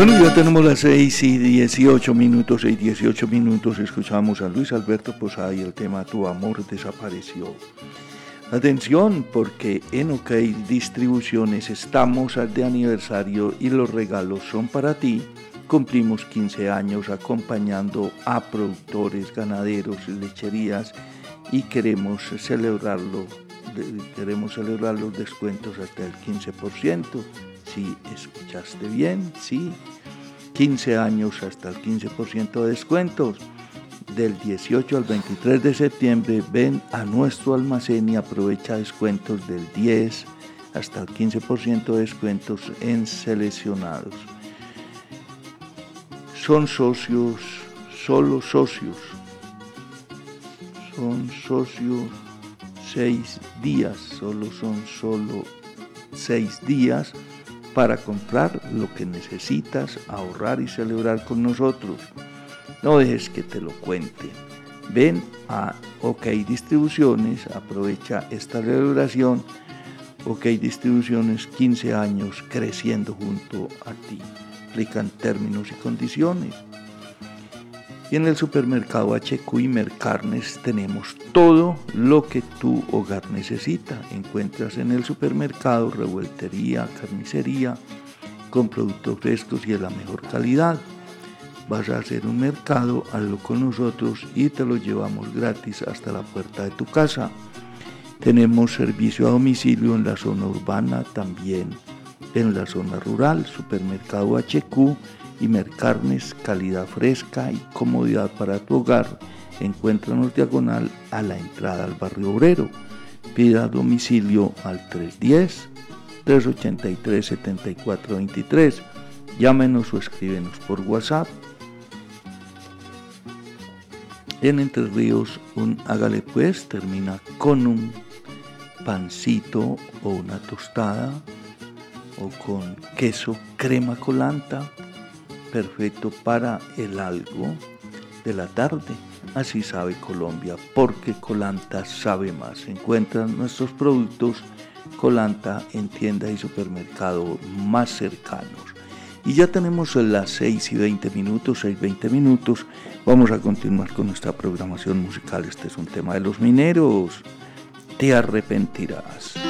Bueno, ya tenemos las 6:18, 6:18. Escuchamos a Luis Alberto Posada y el tema Tu amor desapareció. Atención, porque en OK Distribuciones estamos de aniversario y los regalos son para ti. Cumplimos 15 años acompañando a productores, ganaderos, lecherías y queremos celebrar los descuentos hasta el 15%. Si escuchaste bien, sí, 15 años hasta el 15% de descuentos. Del 18 al 23 de septiembre ven a nuestro almacén y aprovecha descuentos del 10 hasta el 15% de descuentos en seleccionados. Son socios, solo socios. Son socios 6 días, son 6 días para comprar lo que necesitas, ahorrar y celebrar con nosotros. No dejes que te lo cuenten. Ven a OK Distribuciones, aprovecha esta celebración. OK Distribuciones, 15 años creciendo junto a ti. Aplican términos y condiciones. Y en el supermercado HQ y Mercarnes tenemos todo lo que tu hogar necesita. Encuentras en el supermercado revueltería, carnicería, con productos frescos y de la mejor calidad. Vas a hacer un mercado, hazlo con nosotros y te lo llevamos gratis hasta la puerta de tu casa. Tenemos servicio a domicilio en la zona urbana, también en la zona rural. Supermercado HQ y Mercarnes, calidad fresca y comodidad para tu hogar. Encuéntranos diagonal a la entrada al barrio obrero. Pida domicilio al 310-383-7423. Llámenos o escríbenos por WhatsApp. En Entre Ríos, un hágale pues termina con un pancito o una tostada o con queso crema colanta, perfecto para el algo de la tarde. Así sabe Colombia, porque Colanta sabe más. Encuentran nuestros productos Colanta en tiendas y supermercados más cercanos. Y ya tenemos las 6:20. Vamos a continuar con nuestra programación musical. Este es un tema de Los Mineros. Te arrepentirás.